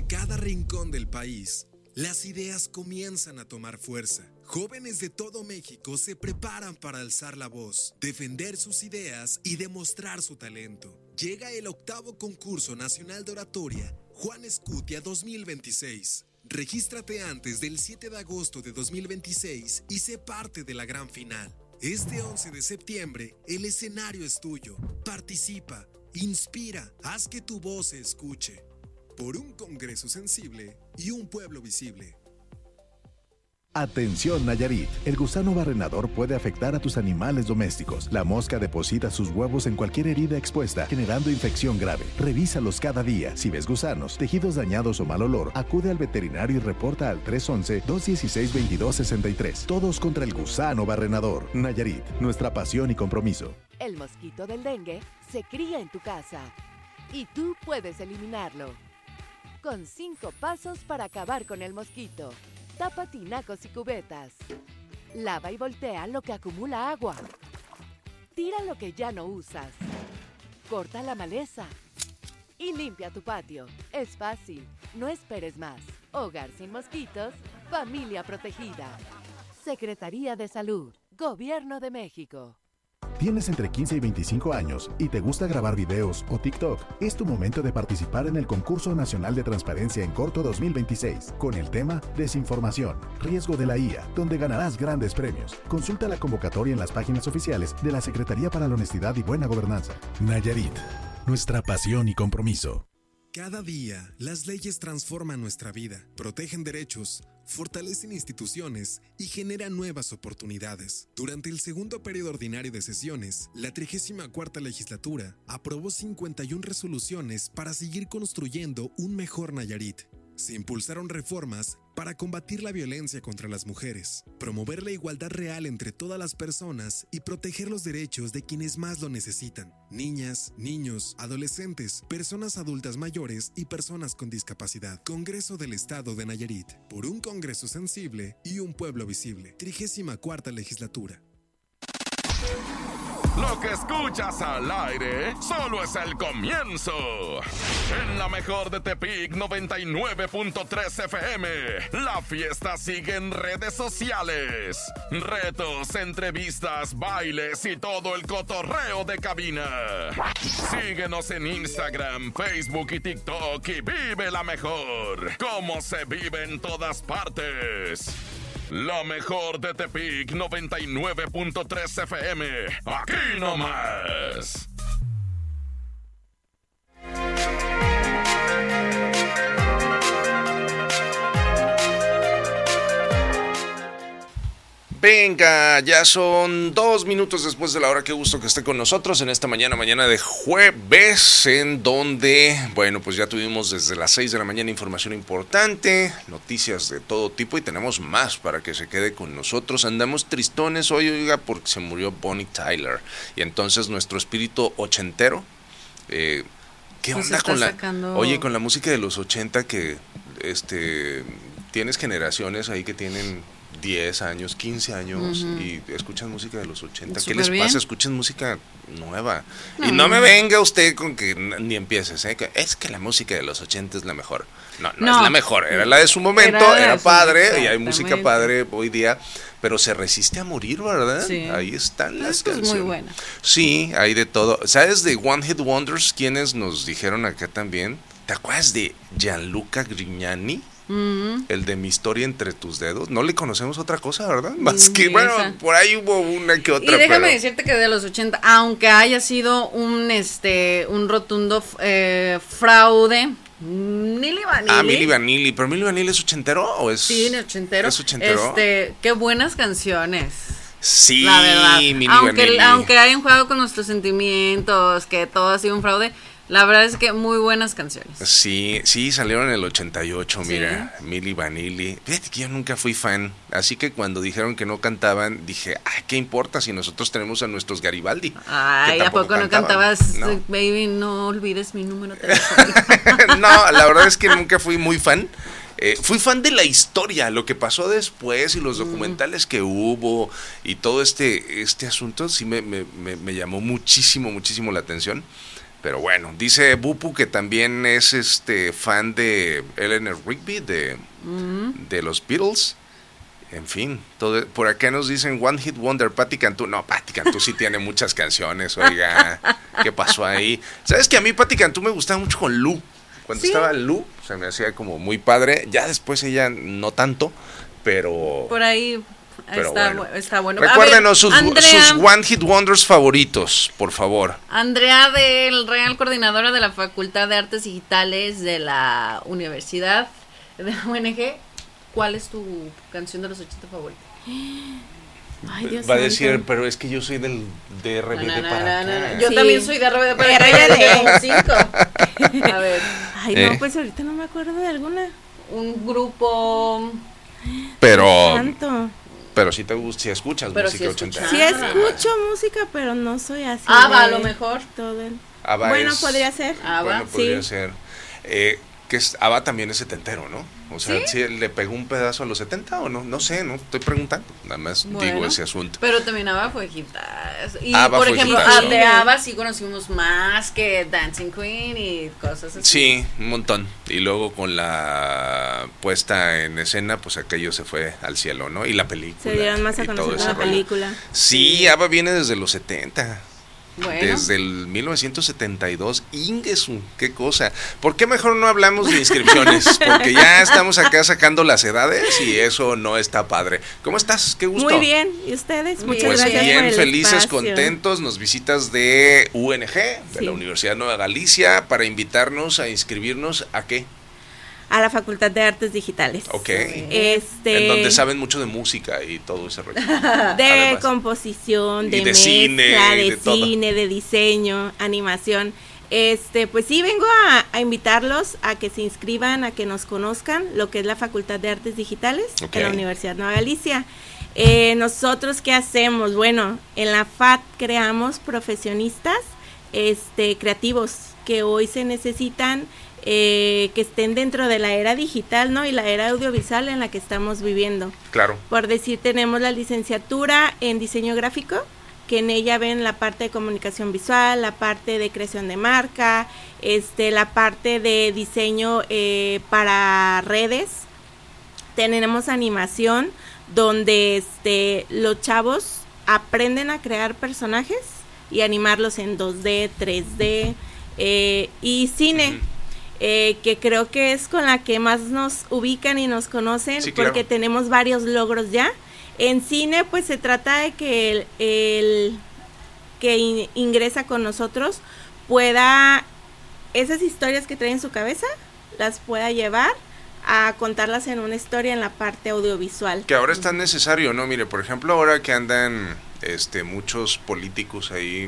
Desde cada rincón del país, las ideas comienzan a tomar fuerza. Jóvenes de todo México se preparan para alzar la voz, defender sus ideas y demostrar su talento. Llega el 8º Concurso Nacional de Oratoria Juan Escutia 2026. Regístrate antes del 7 de agosto de 2026 y sé parte de la gran final. Este 11 de septiembre, el escenario es tuyo. Participa, inspira, haz que tu voz se escuche. Por un Congreso sensible y un pueblo visible. Atención Nayarit, el gusano barrenador puede afectar a tus animales domésticos. La mosca deposita sus huevos en cualquier herida expuesta, generando infección grave. Revísalos cada día. Si ves gusanos, tejidos dañados o mal olor, acude al veterinario y reporta al 311-216-2263. Todos contra el gusano barrenador. Nayarit, nuestra pasión y compromiso. El mosquito del dengue se cría en tu casa y tú puedes eliminarlo. Con 5 pasos para acabar con el mosquito. Tapa tinacos y cubetas. Lava y voltea lo que acumula agua. Tira lo que ya no usas. Corta la maleza. Y limpia tu patio. Es fácil. No esperes más. Hogar sin mosquitos. Familia protegida. Secretaría de Salud. Gobierno de México. Tienes entre 15 y 25 años y te gusta grabar videos o TikTok. Es tu momento de participar en el Concurso Nacional de Transparencia en Corto 2026 con el tema Desinformación, riesgo de la IA, donde ganarás grandes premios. Consulta la convocatoria en las páginas oficiales de la Secretaría para la Honestidad y Buena Gobernanza. Nayarit, nuestra pasión y compromiso. Cada día, las leyes transforman nuestra vida, protegen derechos, fortalecen instituciones y generan nuevas oportunidades. Durante el segundo periodo ordinario de sesiones, la 34ª legislatura aprobó 51 resoluciones para seguir construyendo un mejor Nayarit. Se impulsaron reformas para combatir la violencia contra las mujeres, promover la igualdad real entre todas las personas y proteger los derechos de quienes más lo necesitan: niñas, niños, adolescentes, personas adultas mayores y personas con discapacidad. Congreso del Estado de Nayarit, por un Congreso sensible y un pueblo visible. 34ª legislatura. Lo que escuchas al aire solo es el comienzo. En la mejor de Tepic 99.3 FM, la fiesta sigue en redes sociales. Retos, entrevistas, bailes y todo el cotorreo de cabina. Síguenos en Instagram, Facebook y TikTok y vive la mejor, como se vive en todas partes. La mejor de Tepic 99.3 FM. Aquí nomás. Venga, ya son 2 minutos después de la hora. Qué gusto que esté con nosotros en esta mañana de jueves, en donde, bueno, pues ya tuvimos desde las 6 de la mañana información importante, noticias de todo tipo y tenemos más para que se quede con nosotros. Andamos tristones hoy, oiga, porque se murió Bonnie Tyler y entonces nuestro espíritu ochentero, ¿qué pues onda con la, sacando... oye, con la música de los 80 que, tienes generaciones ahí que tienen 10 años, 15 años y escuchan música de los 80. ¿Qué les pasa? Escuchen música nueva. Y no me venga usted con que ni empieces, que es que la música de los 80 es la mejor. No es la mejor. Era la de su momento, era padre y hay música padre hoy día, pero se resiste a morir, ¿verdad? Sí. Ahí están las canciones. Es muy buena. Sí, hay de todo. ¿Sabes de One Hit Wonders? ¿Quiénes nos dijeron acá también? ¿Te acuerdas de Gianluca Grignani? El de Mi historia entre tus dedos. No le conocemos otra cosa, ¿verdad? Más que, bueno, por ahí hubo una que otra. Y déjame decirte que de los 80, aunque haya sido un rotundo fraude, Milli Vanilli. Milli Vanilli. ¿Pero Milli Vanilli es ochentero o es...? Sí, ochentero. Es ochentero. Qué buenas canciones. Sí, la verdad. Milli Vanilli. Aunque hayan jugado con nuestros sentimientos, que todo ha sido un fraude, la verdad es que muy buenas canciones. Sí, salieron en el 88, mira, Milli Vanilli. Fíjate que yo nunca fui fan, así que cuando dijeron que no cantaban, dije, ¿qué importa si nosotros tenemos a nuestros Garibaldi? Ay, ¿a poco no cantabas, no. Baby, no olvides mi número telefónico? No, la verdad es que nunca fui muy fan. Fui fan de la historia, lo que pasó después y los documentales que hubo y todo este asunto sí me llamó muchísimo la atención. Pero bueno, dice Bupu que también es fan de Eleanor Rigby, de los Beatles. En fin, todo, por acá nos dicen One Hit Wonder, Patti Cantú. No, Patti Cantú sí tiene muchas canciones, oiga, ¿qué pasó ahí? ¿Sabes que a mí Patti Cantú me gustaba mucho con Lu? Cuando estaba Lu, se me hacía como muy padre. Ya después ella no tanto, pero... Por ahí está bueno. Recuérdenos sus One Hit Wonders favoritos, por favor. Andrea, del Real Coordinadora de la Facultad de Artes Digitales de la Universidad de la UNG. ¿Cuál es tu canción de los 80 favorita? Ay, Dios Va a santo. decir, pero es que yo soy del de RBD para acá. Yo también soy de RBD para acá. 5. A ver. Ay, no, pues ahorita no me acuerdo de alguna. Un grupo. Pero Santo. Pero si te gusta, si escuchas Pero música sí 80. Sí escucho música, pero no soy así. A lo mejor. Todo el... ABBA bueno, es, podría ser. Bueno, podría ser. Que ABBA también es 70ero, ¿no? O sea, ¿sí le pegó un pedazo a los 70 o no? No sé, no estoy preguntando. Nada más digo ese asunto. Pero también ABBA fue hitazo. Y ABBA por fue ejemplo, hitazo. de ABBA sí conocimos más que Dancing Queen y cosas así. Sí, un montón. Y luego con la puesta en escena, pues aquello se fue al cielo, ¿no? Y la película. Se dieron más a y todo conocer ese la rollo. película. Sí, ABBA viene desde los 70. Bueno. Desde el 1972, Ingesu, qué cosa. ¿Por qué mejor no hablamos de inscripciones? Porque ya estamos acá sacando las edades y eso no está padre. ¿Cómo estás? Qué gusto. Muy bien, ¿y ustedes? Muchas Pues gracias bien, por el felices, espacio. contentos. Nos visitas de UNG, de Sí. la Universidad Nueva Galicia, para invitarnos a inscribirnos ¿a qué? A la Facultad de Artes Digitales. Ok. En donde saben mucho de música y todo ese rollo. de Además. composición, Y de de mezcla, cine, de de todo. cine, de diseño, animación. Pues sí, vengo a invitarlos a que se inscriban, a que nos conozcan lo que es la Facultad de Artes Digitales Ok. de la Universidad Nueva Galicia. Nosotros, ¿qué hacemos? Bueno, en la FAT creamos profesionistas creativos que hoy se necesitan, que estén dentro de la era digital, ¿no? Y la era audiovisual en la que estamos viviendo. Claro. Por decir, tenemos la licenciatura en diseño gráfico, que en ella ven la parte de comunicación visual, la parte de creación de marca, la parte de diseño para redes. Tenemos animación, donde los chavos aprenden a crear personajes y animarlos en 2D, 3D, y cine. Que creo que es con la que más nos ubican y nos conocen, Sí, claro. porque tenemos varios logros ya. En cine, pues se trata de que el que ingresa con nosotros pueda, esas historias que trae en su cabeza, las pueda llevar a contarlas en una historia en la parte audiovisual. Que ahora es tan necesario, ¿no? Mire, por ejemplo, ahora que andan muchos políticos ahí,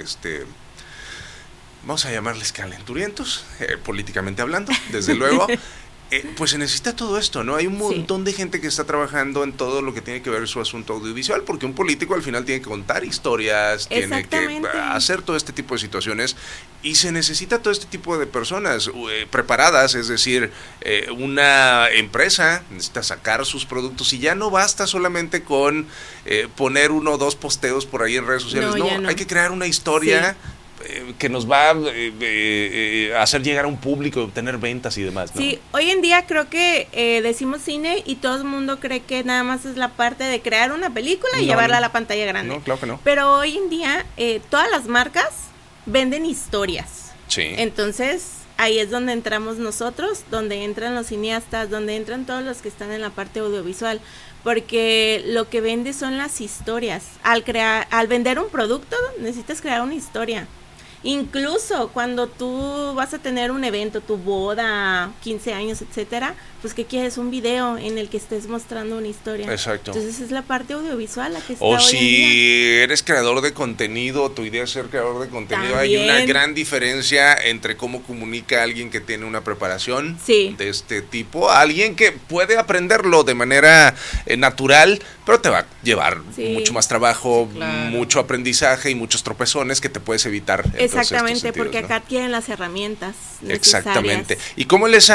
vamos a llamarles calenturientos, políticamente hablando, desde luego, pues se necesita todo esto, ¿no? Hay un montón de gente que está trabajando en todo lo que tiene que ver su asunto audiovisual, porque un político al final tiene que contar historias, tiene que hacer todo este tipo de situaciones, y se necesita todo este tipo de personas preparadas, es decir, una empresa necesita sacar sus productos, y ya no basta solamente con poner 1 o 2 posteos por ahí en redes sociales, no, hay que crear una historia que nos va a hacer llegar a un público, obtener ventas y demás, ¿no? Sí, hoy en día creo que decimos cine y todo el mundo cree que nada más es la parte de crear una película y llevarla a la pantalla grande. No, claro que no. Pero hoy en día todas las marcas venden historias. Sí. Entonces ahí es donde entramos nosotros, donde entran los cineastas, donde entran todos los que están en la parte audiovisual, porque lo que vende son las historias. Al vender un producto necesitas crear una historia. Incluso cuando tú vas a tener un evento, tu boda, 15 años, etcétera, pues ¿qué quieres? Un video en el que estés mostrando una historia. Exacto. Entonces es la parte audiovisual la que está O hoy si en día. eres creador de contenido, tu idea es ser creador de contenido, También. hay una gran diferencia entre cómo comunica alguien que tiene una preparación de este tipo, a alguien que puede aprenderlo de manera natural, pero te va a llevar mucho más trabajo, mucho aprendizaje y muchos tropezones que te puedes evitar. Exactamente, sentidos, porque ¿no? acá tienen las herramientas necesarias. Exactamente. ¿Y cómo les